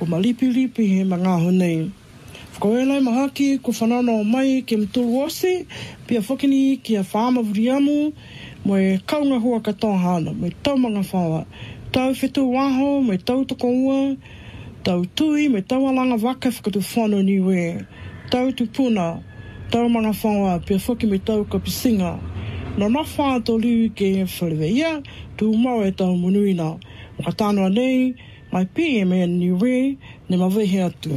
ko malipi he mga honei. Whakaoelai mahaki ko whanano mai ke mtulu ose, pia whakini ki a whaama vuriamu, mo e kaunga hua katoa hana, mo e taumanga whawa. Tau whetu waho, mo e tau tokoua, tau tui, mo e tau alanga waka whakatu whano niwe. Tau tupuna, tau mga whawa, pia whaki me tau kapisinga. No na whaa tō liu ke whaleweia, tu mau e tau munuina. Mo ka tānoa nei, mai pia me niwe, ne mawehe atu.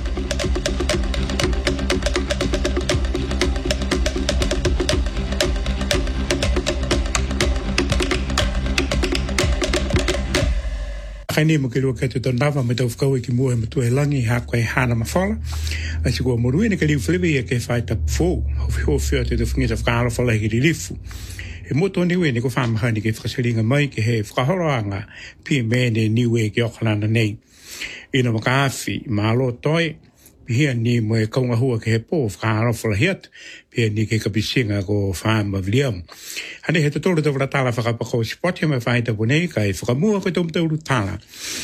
Kaini mo kilo ka tuto nava me tau whakau ki mua me tue langi ha koe hana mawhala. A si kua morui ne ka liu whilewe ke whai tapu fōu. Hofi whia te whangita whakahara whala hiri lifu. E moto niwe ne ko whamahani ke whakasiringa mai ke he whakahoroanga pia mene niwe ke okalana nei. Ina makaafi maalo toi pia ni mo e kaunga hua ke he pō whakahara whala hiat pia ni ke kapisinga ko whaama viliamu. Hane he tatoro te wratala whakapako spoti me whai tapu nei kai whakamua koe tom tauru tala.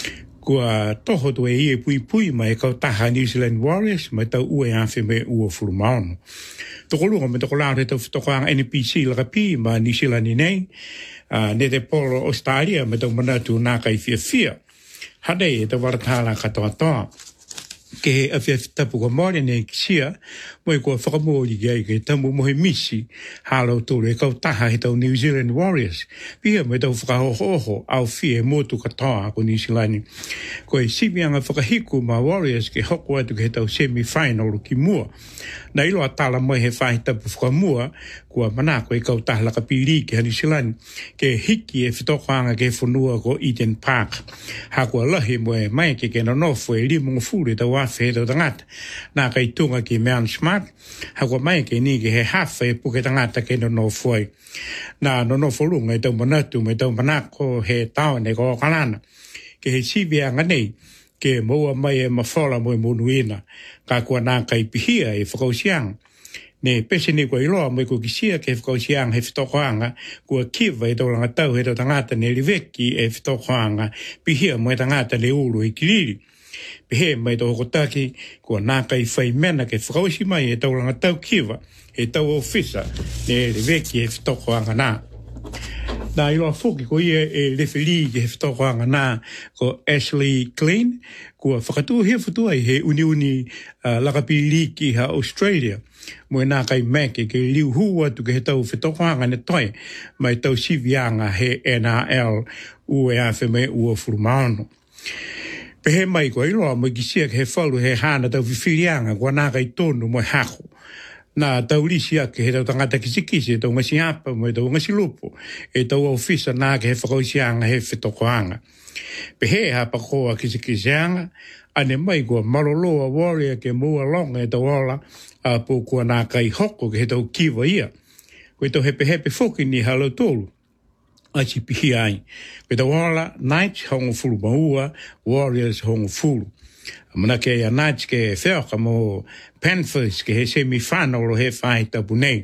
Kua toho tu e pui mai kau taha New Zealand Warriors mai tau ue awhi me ua furu maono. Toko lunga me toko lao te tau whatokoanga NPC laka pi ma New Zealand i nei. Ne te polo Australia me tau manatu nā kai fia. Hane e tau waratala katoa toa. Ke he awhi tapu ka mōre nei kisia, mo e kua whakamōri gai ke tamu mohe misi, hālau tōru e kau taha he tau New Zealand Warriors. Pia mo e tau whakahoho au fie mōtu katoa ko New Zealand. Ko e sibianga whakahiku ma Warriors ke hoko atu ke he tau semi-final ki mua. Na ilo a tala mai he whahi tapu whakamua, kua manako e kau taha laka piri ke New Zealand, ke hiki e whitokoanga ke whanua ko Eden Park. Ha kua lahi mo e mai ke nonofo e limunga fure tau awhi he tau tangata. Nā kai tunga ki Mount Smart, ha kua mai ke ni ke he hawha e puke tangata ke nonofo e. Nā nonofo lunga e tau manatu me tau manako he taone ko okalana. Ke he sibianga nei, ke moa mai e mawhala mo e monuina, ka kua nā kai pihia e whakausianga. Ne pese ni kua iloa mo e kua kisia ke whakausianga he whitokoanga, kua kiwa e tau langa tau he tau tangata ne riveki e whitokoanga, pihia mo e tangata le uru e kiriri. Pehe mai tau hokotaki, kua nā kai whai mena ke whakausi mai e tau langa tau kiwa, e tau ofisa ne riveki e whitokoanga nā. Nā iloa whoki ko ia e referi ke he whitokoanga nā ko Ashley Clean, kua whakatua hea whatua i he uni lakapiri ki ha Australia. Mo e nā kai meke ke liu hua tu ke he tau whitokoanga ne toi, mai tau sivianga he NRL ue awhi me ua furumaono. Pehe mai ko iloa mo kisia ke he whalu he hana tau whiwhirianga kua nā kai tonu mo e hako. Nā tau risi ake he tau tangata kisikisi e tau ngasi hapa mo e tau ngasi lupo e tau ofisa nā ke he whakausianga he whitokoanga. Pehe hapa koa kisikisianga ane mai kua maloloa warrior ke mua longa e tau ola a po kua nā kai hoko ke he tau kiwa ia. Koe tau hepe whoki ni halo tolu. Achi pihi ai. Koe tau ola Knights hongo fulu maua, Warriors hongo fulu. Mana ke a Knights ke wheoka mo Panthers ke he semi-final o he whai tapu nei.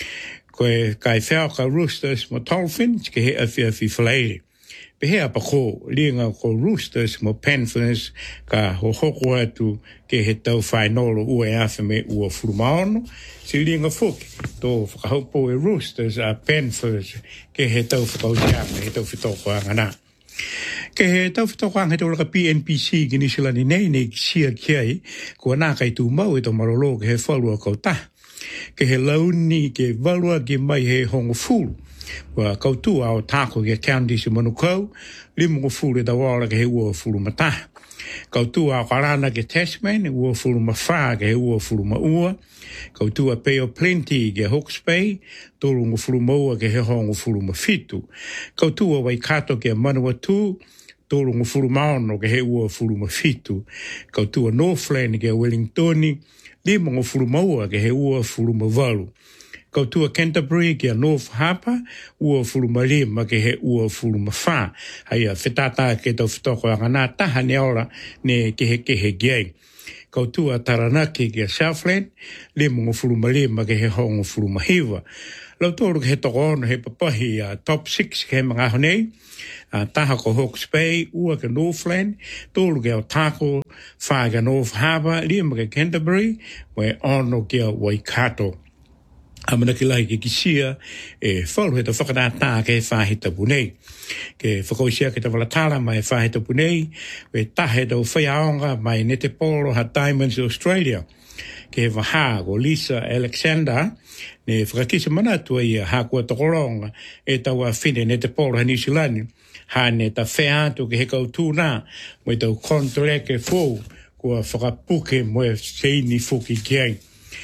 Koe kai wheoka Roosters mo Dolphins ke he awhi whaleire. Pehe apa ko linga ko Roosters mo Panthers ka hoko atu ke he tau final o ue awhi me ua furumaono. Si linga whuki tō whakahaupo e Roosters a Panthers ke he tau whakausianga he tau whitokoanga nā. Ke he tau whitokoanga he tau laka PNPC ki Nisilani nei nei sia kiai kua nā kai tū mau e tau marolo ke he whalua kautā. Ke he launi ke valua ki mai he hongo fulu. Kua kautua o tāko ke county si manukau, limungo fulu e tawala ke he ua fulu mataha. Kautua o karana ke Tasman, ua fulu mawha ke he ua fulu maua. Kautua Bay of Plenty ke Hawke's Bay, tōrungo fulu maua ke he hongo fulu mawhitu. Kautua Waikato ke Manawatu, tōrungo fulu maono ke he ua fulu mawhitu. Kautua Northland ke Wellingtoni, limungo fulu maua ke he ua fulu mawalu. Kautua Canterbury kia North Harbour, ua fulumali ma ke he ua fulumawha. Haia whetata ke tau whetoko anga nā taha ne ora ne ke he giai. Kautua Taranaki kia Southland, le mungo fulumali ma ke he hongo fulumahiwa. Lautoru ke he toko ono he papahi top 6 ke he mga honei, taha ko Hawke's Bay, ua ke Northland, tōru ke Otago, whae ke North Harbour, lia ma ke Canterbury, we ono ke Waikato. Amana ki lai ke kisia whalu he ta whakanata ke whahita punei. Ke whakaoisia ke ta walatala mai whahita punei, we tahe tau whaiaonga mai Netepolo ha Diamonds Australia. Ke waha ko Lisa Alexander, ne whakakisa mana tua ia hakua tokoronga e tau a whine Netepolo ha New Zealand, ha ne ta wheatu ke he kautūna, mo tau kontreke fōu, kua whakapuke mo e seini fuki kiai.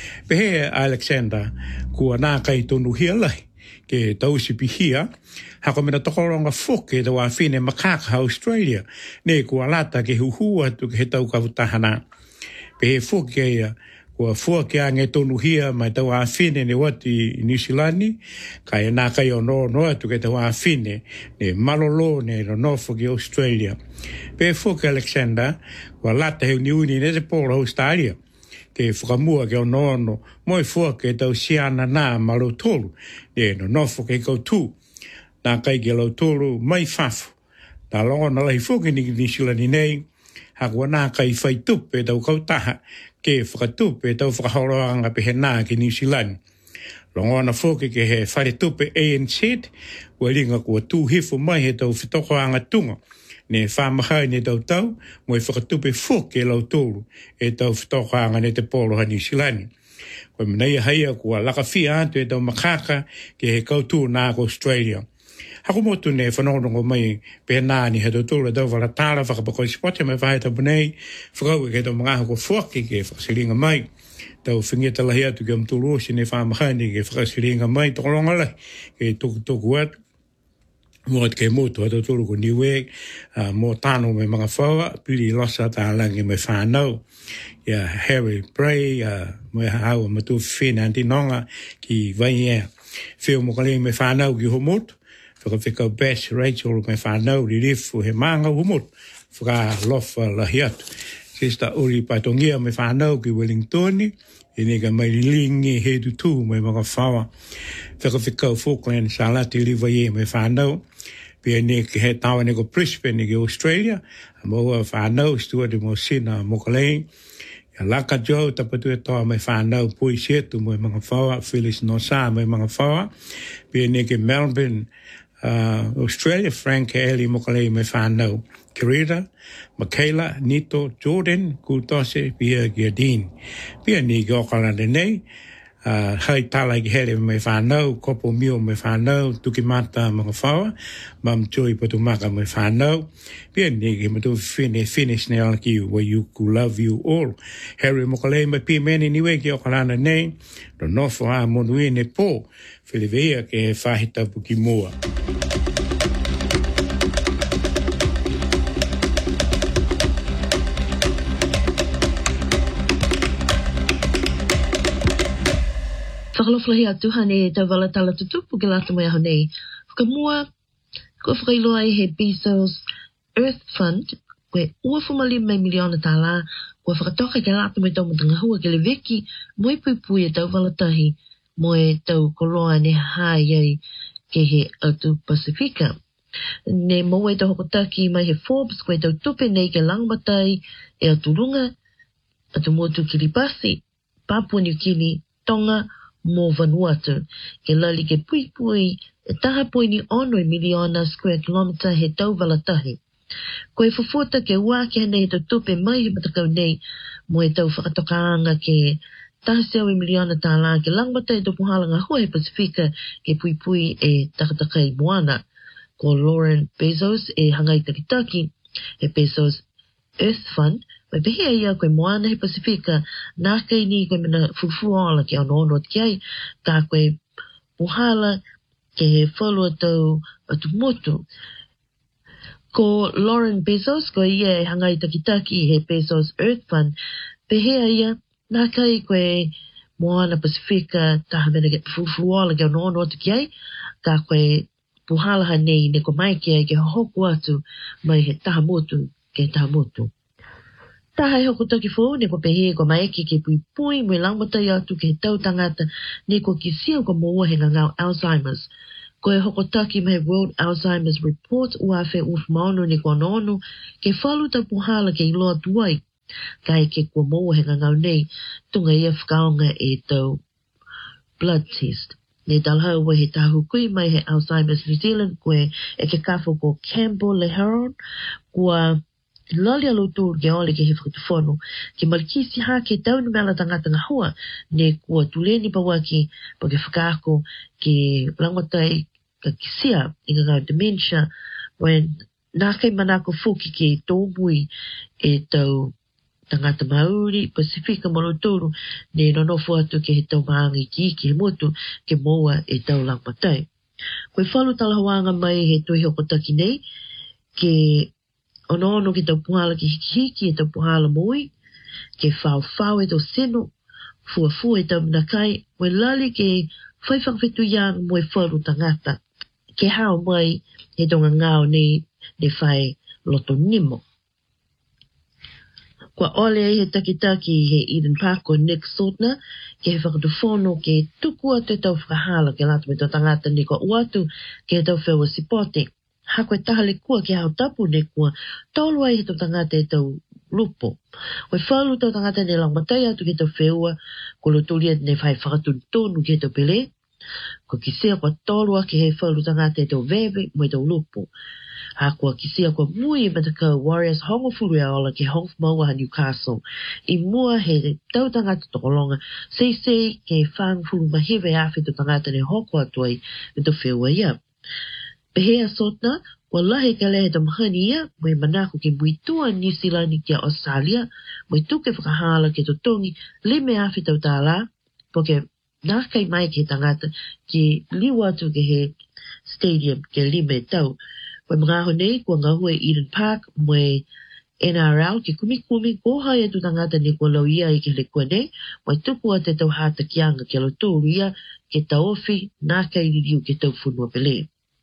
Pehe Alexander, kua nā kai tonu hia lai, ke tausipi hia, hako mena tokoronga whoke te wā whine makaka Australia, ne kua lata ke huhua tu ke he tau kawutahana. Pehe whoke ia, kua whoke a nge tonu hia mai te wā whine ne wati New Zealand, kai nā kai o noa tu ke te wā whine, ne malolo ne no whoke Australia. Pehe whoke Alexander, kua lata he uniuni ne te polo Australia, ke whakamua ke o nono, moi fua ke tau siana nā malo tolu, ne no nofo ke koutu, nā kai ke lau tolu mai whafu. Tā longa na lai fuke ni Silani nei, hakua nā kai whai tupe tau kautaha, ke whakatupe tau whakahoroanga pe he nā ke New Zealand. Longa na fuke ke he whare tupe ANC, ua ringa kua tūhifu mai he tau whitokoanga tunga, ne whamahai ne tau, mo e whakatupe whoke lau tōru, e tau whitokoanga ne te polo ha New Zealand. Koe mnei haia kua laka whia atu e tau makaka ke he kautu nā ko Australia. Hako motu ne whanonongo mai pe nāni he tau tōru e tau walatara whakapakoi spote mai whaeta punei, whakau ke tau mga hako whoke ke whakasiringa mai, tau whingeta lahi atu ke amtulu osi ne whamahai ne ke whakasiringa mai, tokolonga lai, ke toku atu. Mo ke moto ato tolu ko niwe mo tano me mga whaua pili losa ta langi me whanau ya Harry Bray mo hau matu whina antinonga ki vai whio mo kale me whanau ki homot whakawhikau Bash Rachel me whanau li rifu he manga homot whaka lofa lahiatu sista uri patongia me whanau ki Wellingtoni nega mai lingi he tu me mga whaua whakawhikau Falkland salati li vai me whanau pia ne ke he tawa ne ko Brisbane ke Australia, mo whanau stua de mo sina mo kalei, ya laka jo tapatu e toa mai whanau pui setu mo mga whaua, Phyllis Nosa mo mga whaua, pia ne ke Melbourne, Australia, Frank Eli mo kalei mai whanau, Kirita, Michaela, Nito, Jordan, Kutose, pia Giardine, pia ne ke okalande nei, hai tala ki hele me whanau, kopo mio me whanau, tuki mata mga whaua, mam tui patu maka me whanau, pia negi matu finish ne ala ki where you could love you all. Harry Mokalei me pia meni niwe ki okalana nei, no nofo a monui ne po, whilewea ke whahita puki mua. Whakaloflahi atu hane tau walatala tutupu ke lata mai ahonei. Whakamua, ko whakailoa he Bezos Earth Fund, koe ua whamali mai miliona tāla, ko whakatoka ke lata mai tau matanga hua ke le veki, moi pui e tau walatahi, moi tau koloa ne hai ai ke he atu Pasifika. Ne moe tau hokotaki mai he Forbes, koe tau tupe nei ke langmatai, e atu runga, atu motu Kiribati, Papua New Guinea, Tonga, mo Vanuatu, ke lali ke pui e taha pui ni ono miliona square kilometer he tau walatahi. Koe whawhota ke ua ke hana he tau tupe mai he matakau nei, mo e tau whakatokaanga ke taha seo miliona tāla ke langmata e tau puhalanga hua he Pasifika ke pui e takatakai Moana. Ko Lauren Bezos e hangai takitaki, he Bezos Earth Fund, mai pehea ia koe Moana he Pasifika, nā kei ni koe mena fufuola ke ono kiai, ka koe puhala ke he whalua tau atu motu. Ko Lauren Bezos, ko ia e hangai takitaki he Bezos Earth Fund, pehea ia, nā kai koe Moana Pasifika, taha mena ke fufuala ke ono atu ki ai, ka koe puhalaha nei ne ko mai ki ai ke hoku atu mai he taha motu ke taha motu. Taha e hoko toki fo ne ko pehe ko mai ke pui pui me langmatai atu ke tau tangata ne ko ki sia ko moa he ngau Alzheimer's. Ko e hoko taki mai World Alzheimer's Report ua fe uf maono ne ko nono ke whalu ta puhala ke iloa tuai. Kai ke kua moa he ngau nei tunga ia whakaonga e tau blood test. Ne dalhau wa he tahu kui mai he Alzheimer's New Zealand koe e ke kafo ko Campbell Leheron kua lali alotur ke ole ke he whakatufono ke malkisi ha ke tau ni mela tangata ngā hua ne kua tuleni pawaki pa ke whakaako ke langotai ka kisia i ngā dementia when nā kai manako fuki ke tōmui e tau tangata Maori, Pasifika Monoturu, ne nonofo atu ke he tau maangi ki he motu ke moa e tau langmatai. Koe whalu talahawanga mai he toi hokotaki nei, ke ono ke tau puhala ki hiki e tau puhala moi, ke whau e tau seno, fua e tau minakai, moe lali ke whaiwhangwhetu yang moe whalu tangata, ke hao mai he tonga ngao nei ne whai loto nimo. Kua ole he takitaki he Eden Park ko Nick Sotna, ke he whakatufono ke tukua te tau whakahala ke lata me tau tangata ni ko uatu ke tau whewa sipote. Ha koe tahale kua ke hao tapu ne kua tolu ai he tau tangata e tau lupo. Koe whalu tau tangata ne langmatai atu ke tau whewa ko lotulia ne whai whakatuntonu ke tau pele. Ko kisia kua tolua ke he whalu tangata e tau veve mo e tau lupo. Ha kua kisia kua mui e mataka Warriors hongo furu ola ke Hong Maua Newcastle. I mua he tau tangata tokolonga sei ke whang furu mahewe awhi tau tangata ne hoko atuai me tau whewa ia. Pehea Sotna, kua lahe ka lehe tau mahani ia, moe manako ke muitua New Zealand ki a Australia, moe tuke whakahala ke tau tongi lime awhi tau tāla, po ke nākai mai ke tangata ki liwa atu ke he stadium ke lime tau. Koe mga honei kua ngahue Eden Park moe NRL ke kumi koha e tu tangata ni kua lau ia i ke le kua nei, moe tukua te tau hata kianga ke alo tōru ia ke tau ofi nākai ririu ke tau funua pele.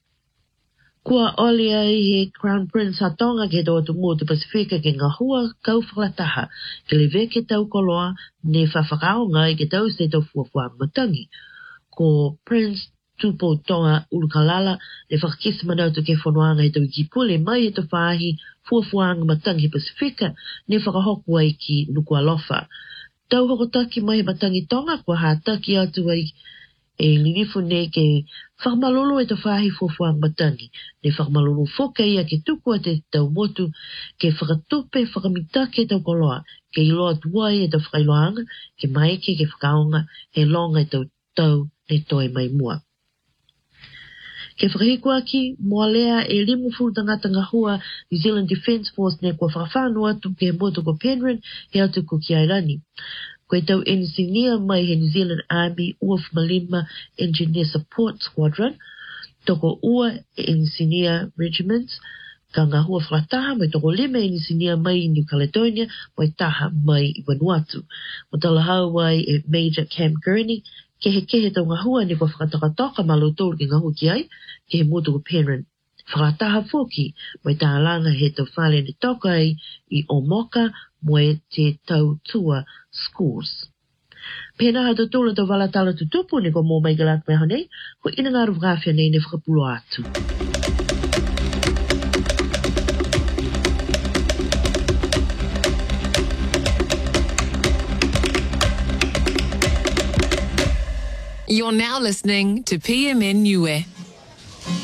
Kua ole ai he Crown Prince Hatonga ke tau atu mua te Pasifika ke ngahua kau whakataha ke le veke tau koloa ne whawhakaonga i ke tau se tau fuafua matangi. Ko Prince Tupo Tonga Urukalala le whakakisa manautu ke whanuanga e tau ki pule mai e tau whahi fuafuanga matangi Pasifika ne whakahoku ai ki Nukualofa. Tau hokotaki mai matangi Tonga kua hātaki atu ai e linifu nei ke whakamalolo e tau whahi fuafuanga matangi. Ne whakamalolo whoka ia ke tukua te tau motu ke whakatupe whakamitake e tau koloa ke iloa tuai e tau whakailoanga ke maike ke whakaonga he longa e tau ne toi mai mua. Ke whakahikua ki, moa lea e limu furu tangata ngahua New Zealand Defence Force ne kua whakawhanua atu ke moto ko Penryn he atu ko ki Airani. Koe tau ensinia mai he New Zealand Army ua Malima Engineer Support Squadron, toko ua ensinia regiments, ka ngahua whakataha mai toko lima ensinia mai i New Caledonia, mai taha mai i Vanuatu. Mo talahau wai e Major Cam Gurney, ke he tau ngahua ni kua whakatakatoka malotor ke ngahua ki ai, ke he moto ko Penryn. Whakataha foki, mai tālanga he tau whale ni toka ai i Omoka mo e te tau tua schools. Pena hata tōla tau wala tala tutupu ni ko mō mai galak meha nei, ko ina ngā ruvgāwhia nei ne whakapulo atu. You're now listening to PMN Niue.